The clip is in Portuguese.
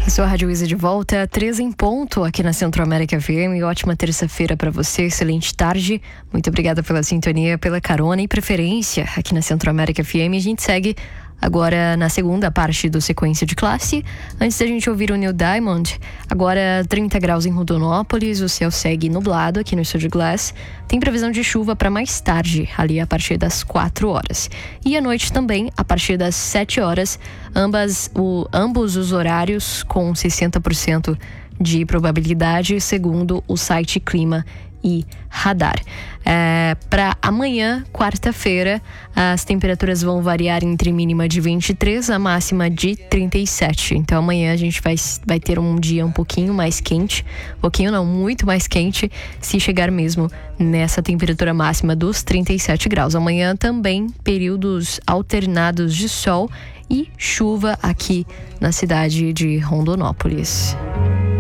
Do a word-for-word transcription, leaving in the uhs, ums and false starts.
Eu sou a Rádio Isa de volta, três em ponto aqui na Centro-América F M. Ótima terça-feira para você, excelente tarde. Muito obrigada pela sintonia, pela carona e preferência aqui na Centro-América F M. A gente segue agora na segunda parte do Sequência de Classe. Antes da gente ouvir o Neil Diamond, agora trinta graus em Rondonópolis, o céu segue nublado aqui no Estúdio Glass. Tem previsão de chuva para mais tarde, ali a partir das quatro horas. E à noite também, a partir das sete horas, ambas, o, ambos os horários com sessenta por cento de probabilidade, segundo o site Clima e Radar. É, para amanhã, quarta-feira, as temperaturas vão variar entre mínima de vinte e três a máxima de trinta e sete. Então amanhã a gente vai, vai ter um dia um pouquinho mais quente, um pouquinho não, muito mais quente, se chegar mesmo nessa temperatura máxima dos trinta e sete graus. Amanhã também períodos alternados de sol e chuva aqui na cidade de Rondonópolis.